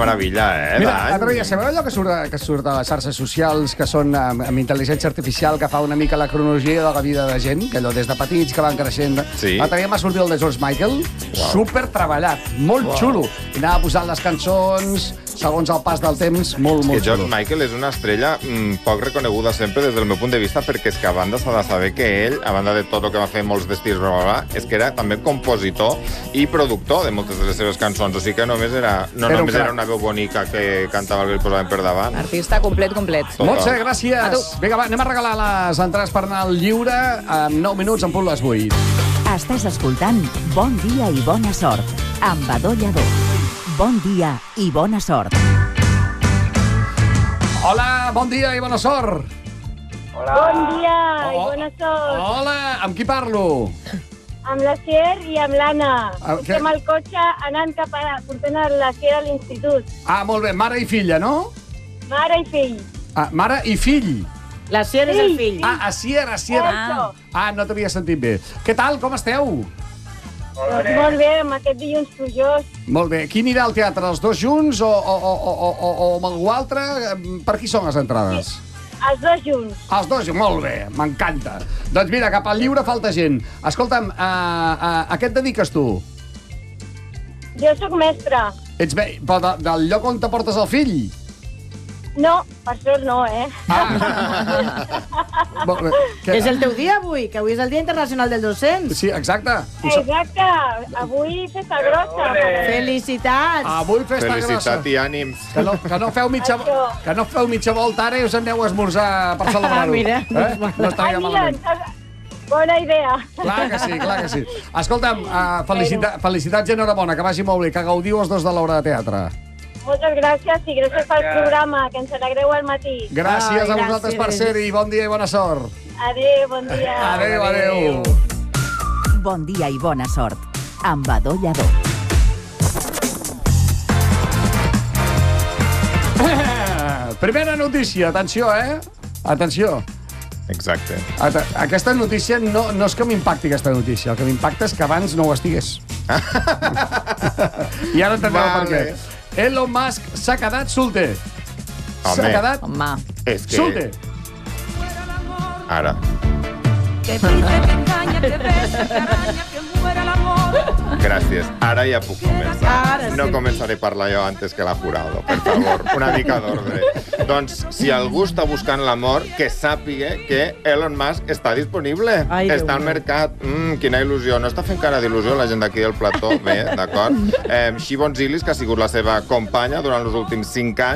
meravella, Mira, d'any. l'altre dia, sabeu allò que surt a les xarxes socials, que són amb intel·ligència artificial, que fa una mica la cronologia de la vida de gent, que allò des de petits que van creixent. Sí. L'altre dia m'ha sortit el de George Michael, super treballat, molt xulo. I anava posant les cançons segons el pas del temps, molt Que George xulo. Michael és una estrella poc reconeguda sempre des del meu punt de vista, perquè és que a banda s'ha de saber que ell, a banda de tot el que va fer molts d'estils, és que era també compositor i productor de moltes de les seves cançons. O sigui que només era una veu bonica que cantava el que li posaven per davant. Artista complet. Montse, gràcies. Vinga, va, anem a regalar les entrades per anar al lliure en 9 minuts, en punt les 8. Estàs escoltant Bon dia i bona sort amb Badó Lladó. Bon dia i bona sort. Hola, bon dia i bona sort. Bon dia i bona sort. Hola, amb qui parlo? Amb la Sier i amb l'Anna. Què? Estem al cotxe anant cap a... portant la Sier a l'institut. Ah, molt bé, mare i filla, no? Mare i fill. Ah, mare i fill. La Sier és el fill. Ah, a Sierra. Ah, no t'havia sentit bé. Què tal, com esteu? Doncs molt bé, amb aquest dilluns plujós. Molt bé. Qui anirà al teatre, els dos junts o amb algú altre? Per qui són les entrades? Els dos junts. Els dos, molt bé, m'encanta. Doncs mira, cap al lliure falta gent. Escolta'm, a què et dediques tu? Jo sóc mestra. Ets bé, però del lloc on te portes el fill? No, per sort no, eh? Molt bé. És el teu dia avui, que avui és el Dia Internacional del Docent. Sí, exacte. Exacte. Avui festa grossa. Felicitats. Avui festa grossa. Felicitat i ànims. Que no feu mitja volta ara i us aneu a esmorzar per celebrar-ho. Mira, No estaria malament. Bona idea. Clar que sí. Escolta'm, felicitats i enhorabona, que vagi molt bé, que gaudiu els dos de l'obra de teatre. Moltes gràcies i gràcies pel programa, que ens alegreu al matí. Gràcies a vosaltres per gràcies. ser-hi. Bon dia i bona sort. Adéu, bon dia. Adéu. Bon dia i bona sort amb Badó Lladó. Primera notícia, atenció, Atenció. Exacte. Aquesta notícia no és que m'impacti, aquesta notícia. El que m'impacta és que abans no ho estigués. I ara entendreu per què. Elon Musk s'ha quedat solter. S'ha quedat És que... solter. Ara. Que dice que engaña, que besa, que araña, que muere el amor. Gràcies. Ara ja puc començar. Ara sí. No començaré a parlar jo antes que la jurado, per favor. Una mica d'ordre. Doncs, si algú està buscant l'amor, que sàpiga que Elon Musk està disponible. Ai, està al Déu meu. mercat. Quina il·lusió. No està fent cara d'il·lusió la gent d'aquí del plató. Bé, d'acord. Shivon Zilis, que ha sigut la seva companya durant els últims 5 anys,